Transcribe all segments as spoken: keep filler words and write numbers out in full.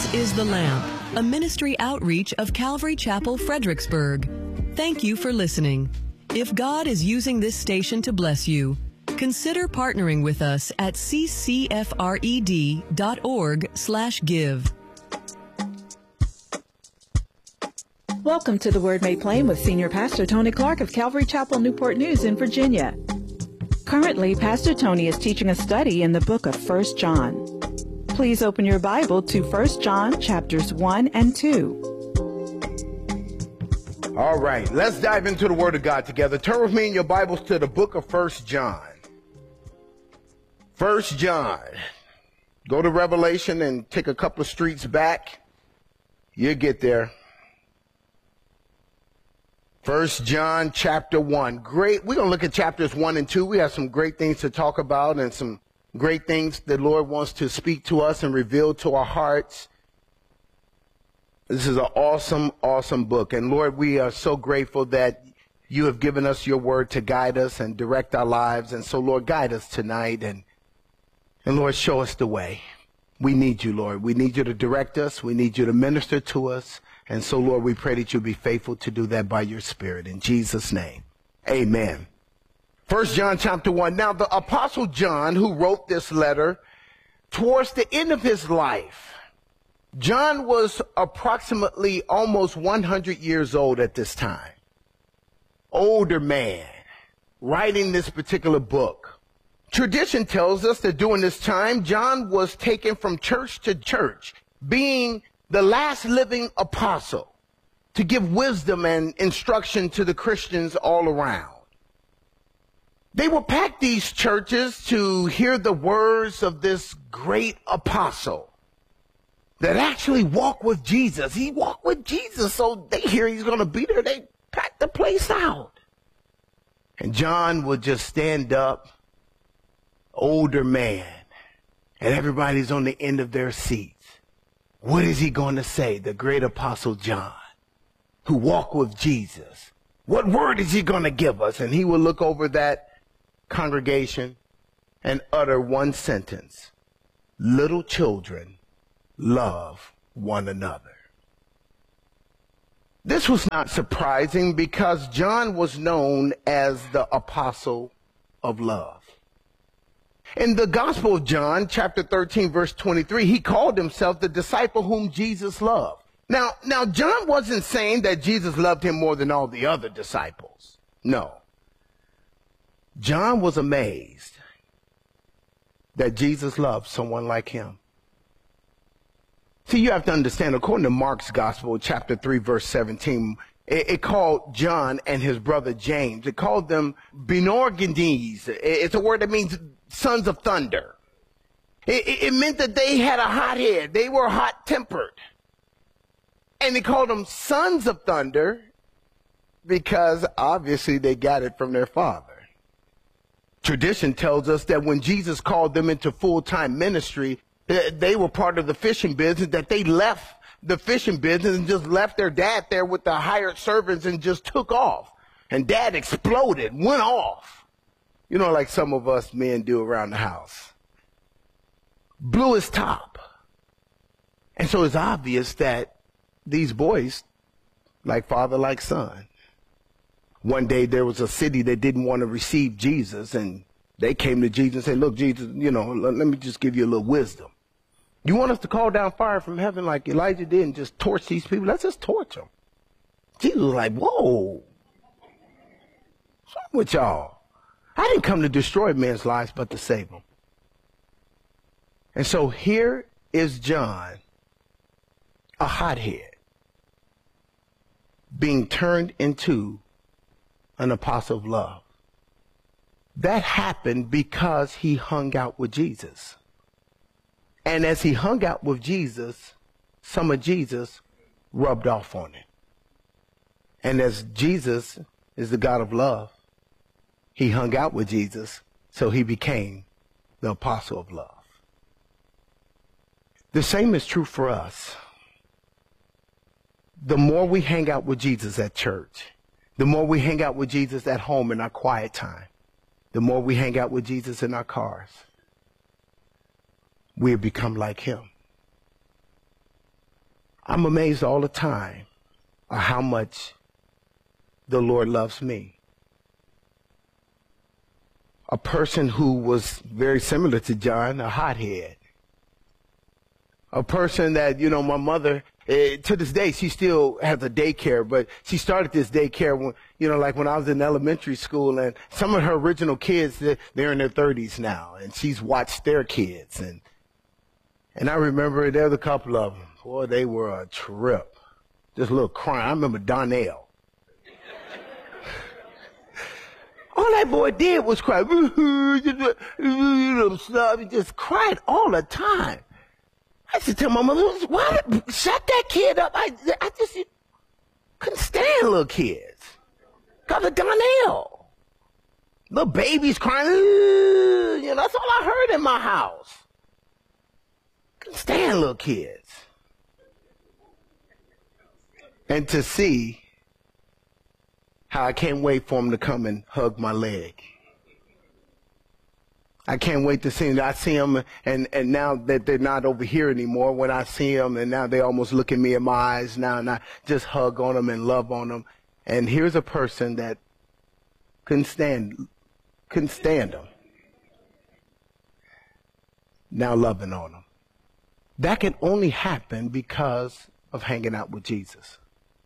This is The Lamp, a ministry outreach of Calvary Chapel, Fredericksburg. Thank you for listening. If God is using this station to bless you, consider partnering with us at c c f r e d dot org slash give. Welcome to The Word Made Plain with Senior Pastor Tony Clark of Calvary Chapel, Newport News in Virginia. Currently, Pastor Tony is teaching a study in the book of First John. Please open your Bible to First John chapters one and two. All right, let's dive into the Word of God together. Turn with me in your Bibles to the book of First John. First John. Go to Revelation and take a couple of streets back. You'll get there. First John chapter one. Great. We're going to look at chapters one and two. We have some great things to talk about and some great things the Lord wants to speak to us and reveal to our hearts. This is an awesome, awesome book. And Lord, we are so grateful that you have given us your word to guide us and direct our lives. And so, Lord, guide us tonight and, and Lord, show us the way. We need you, Lord. We need you to direct us. We need you to minister to us. And so, Lord, we pray that you'll be faithful to do that by your Spirit. In Jesus' name, amen. First John chapter one. Now, the Apostle John, who wrote this letter towards the end of his life, John was approximately almost one hundred years old at this time. Older man, writing this particular book. Tradition tells us that during this time, John was taken from church to church, being the last living apostle to give wisdom and instruction to the Christians all around. They would pack these churches to hear the words of this great apostle that actually walked with Jesus. He walked with Jesus, so they hear he's going to be there. They pack the place out. And John would just stand up, older man, and everybody's on the end of their seats. What is he going to say, the great apostle John, who walked with Jesus? What word is he going to give us? And he will look over that congregation and utter one sentence: little children, love one another. This was not surprising because John was known as the apostle of love. In the Gospel of John, chapter thirteen, verse twenty-three, he called himself the disciple whom Jesus loved. Now, now John wasn't saying that Jesus loved him more than all the other disciples. No. John was amazed that Jesus loved someone like him. See, you have to understand, according to Mark's Gospel, chapter three, verse seventeen, it, it called John and his brother James, it called them Boanerges. It's a word that means sons of thunder. It, it, it meant that they had a hot head. They were hot-tempered. And they called them sons of thunder because obviously they got it from their father. Tradition tells us that when Jesus called them into full-time ministry, they were part of the fishing business, that they left the fishing business and just left their dad there with the hired servants and just took off. And dad exploded, went off. You know, like some of us men do around the house. Blew his top. And so it's obvious that these boys, like father, like son. One day there was a city that didn't want to receive Jesus, and they came to Jesus and said, look, Jesus, you know, let me just give you a little wisdom. You want us to call down fire from heaven like Elijah did and just torch these people? Let's just torch them. Jesus was like, whoa. What's wrong with y'all? I didn't come to destroy men's lives, but to save them. And so here is John, a hothead, being turned into an apostle of love. That happened because he hung out with Jesus. And as he hung out with Jesus, some of Jesus rubbed off on him. And as Jesus is the God of love, he hung out with Jesus, so he became the apostle of love. The same is true for us. The more we hang out with Jesus at church, the more we hang out with Jesus at home in our quiet time, the more we hang out with Jesus in our cars, we become like him. I'm amazed all the time at how much the Lord loves me. A person who was very similar to John, a hothead. A person that, you know, my mother, eh, to this day, she still has a daycare, but she started this daycare when, you know, like when I was in elementary school, and some of her original kids, they're, they're in their thirties now, and she's watched their kids. And, and I remember there was a couple of them. Boy, they were a trip. Just a little crying. I remember Donnell. All that boy did was cry. You know, stuff. He just cried all the time. I used to tell my mother, why, shut that kid up. I, I just couldn't stand little kids. Because of Donnell. Little babies crying. You know, that's all I heard in my house. Couldn't stand little kids. And to see how I can't wait for him to come and hug my leg. I can't wait to see him. I see him, and, and now that they're not over here anymore, when I see them, and now they almost look at me in my eyes now, and I just hug on them and love on them. And here's a person that couldn't stand, couldn't stand them. Now loving on them. That can only happen because of hanging out with Jesus.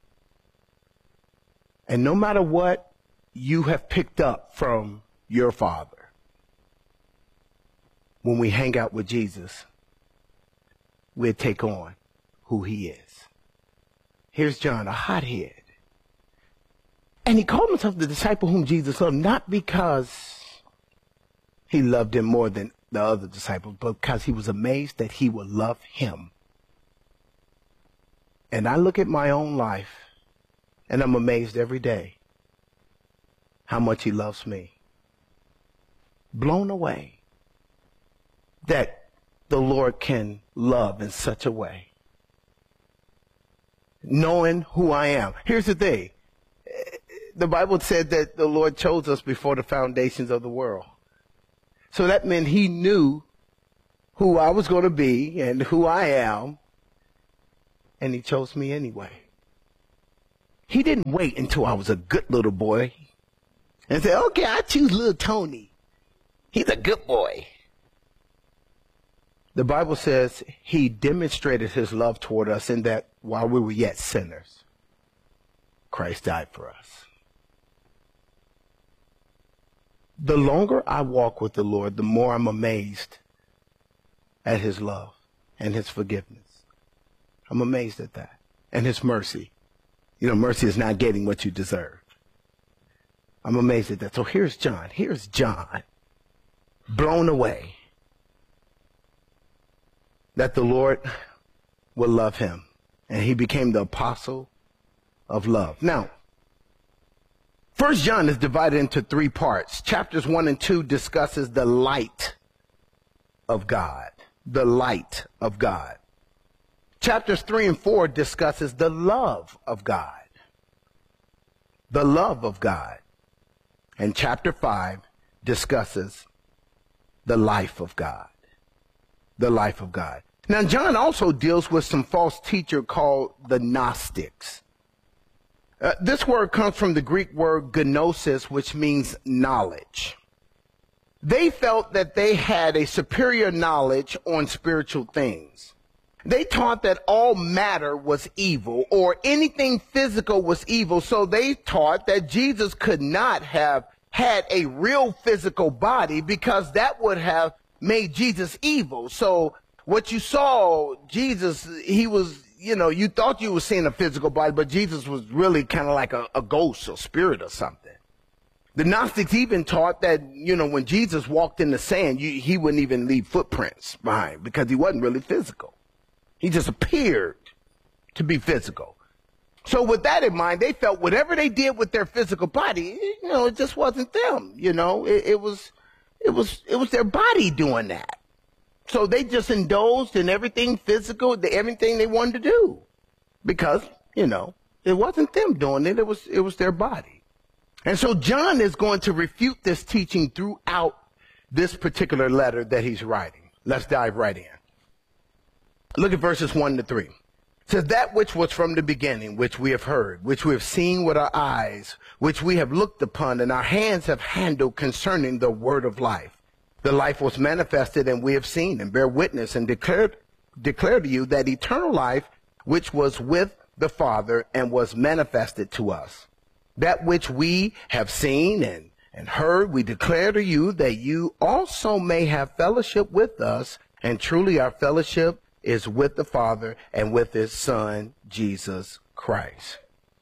And no matter what you have picked up from your Father, when we hang out with Jesus, we'll take on who he is. Here's John, a hothead. And he called himself the disciple whom Jesus loved, not because he loved him more than the other disciples, but because he was amazed that he would love him. And I look at my own life, and I'm amazed every day how much he loves me. Blown away that the Lord can love in such a way. Knowing who I am. Here's the thing. The Bible said that the Lord chose us before the foundations of the world. So that meant he knew who I was going to be and who I am, and he chose me anyway. He didn't wait until I was a good little boy and say, okay, I choose little Tony. He's a good boy. The Bible says he demonstrated his love toward us in that while we were yet sinners, Christ died for us. The longer I walk with the Lord, the more I'm amazed at his love and his forgiveness. I'm amazed at that. And his mercy. You know, mercy is not getting what you deserve. I'm amazed at that. So here's John. Here's John. Blown away that the Lord will love him. And he became the apostle of love. Now, First John is divided into three parts. Chapters one and two discusses the light of God. The light of God. Chapters three and four discusses the love of God. The love of God. And chapter five discusses the life of God. The life of God. Now, John also deals with some false teacher called the Gnostics. Uh, this word comes from the Greek word gnosis, which means knowledge. They felt that they had a superior knowledge on spiritual things. They taught that all matter was evil, or anything physical was evil, so they taught that Jesus could not have had a real physical body because that would have made Jesus evil. So what you saw, Jesus, he was, you know, you thought you were seeing a physical body, but Jesus was really kind of like a, a ghost or spirit or something. The Gnostics even taught that, you know, when Jesus walked in the sand, you, he wouldn't even leave footprints behind because he wasn't really physical. He just appeared to be physical. So with that in mind, they felt whatever they did with their physical body, you know, it just wasn't them. You know, it, it was, it was, it was their body doing that. So they just indulged in everything physical, the, everything they wanted to do, because, you know, it wasn't them doing it. It was, it was their body. And so John is going to refute this teaching throughout this particular letter that he's writing. Let's dive right in. Look at verses one to three. To that which was from the beginning, which we have heard, which we have seen with our eyes, which we have looked upon, and our hands have handled concerning the word of life. The life was manifested, and we have seen, and bear witness, and declared, declare to you that eternal life, which was with the Father, and was manifested to us. That which we have seen and, and heard, we declare to you, that you also may have fellowship with us, and truly our fellowship is with the Father and with his Son, Jesus Christ.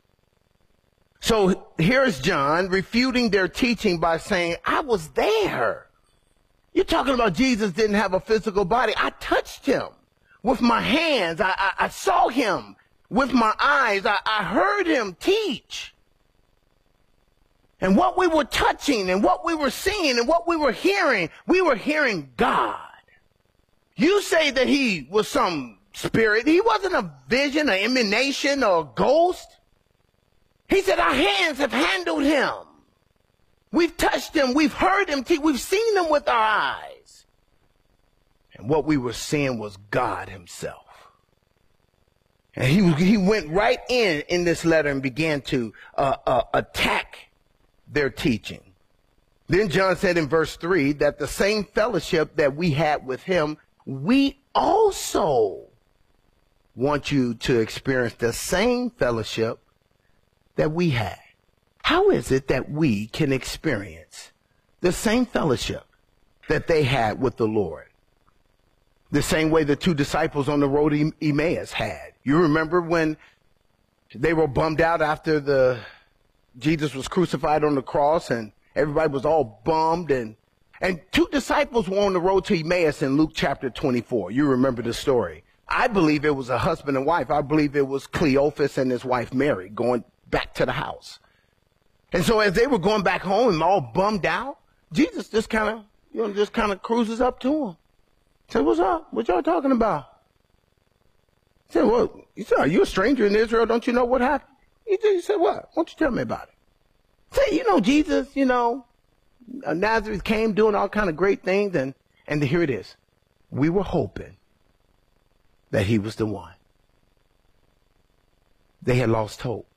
So here's John refuting their teaching by saying, I was there. You're talking about Jesus didn't have a physical body. I touched him with my hands. I, I, I saw him with my eyes. I, I heard him teach. And what we were touching and what we were seeing and what we were hearing, we were hearing God. You say that he was some spirit. He wasn't a vision, an emanation, or a ghost. He said, our hands have handled him. We've touched him. We've heard him teach. We've seen him with our eyes. And what we were seeing was God himself. And he, he went right in in this letter and began to uh, uh, attack their teaching. Then John said in verse three that the same fellowship that we had with him, we also want you to experience the same fellowship that we had. How is it that we can experience the same fellowship that they had with the Lord? The same way the two disciples on the road to Emmaus had. You remember when they were bummed out after the Jesus was crucified on the cross and everybody was all bummed, and And two disciples were on the road to Emmaus in Luke chapter twenty-four. You remember the story. I believe it was a husband and wife. I believe it was Cleophas and his wife Mary going back to the house. And so as they were going back home and all bummed out, Jesus just kind of, you know, just kind of cruises up to them. Said, what's up? What y'all talking about? He said, well, he said, are you a stranger in Israel? Don't you know what happened? He said, what? Why don't you tell me about it? Say, you know, Jesus, you know, Nazareth came doing all kind of great things, and, and here it is. We were hoping that he was the one. They had lost hope.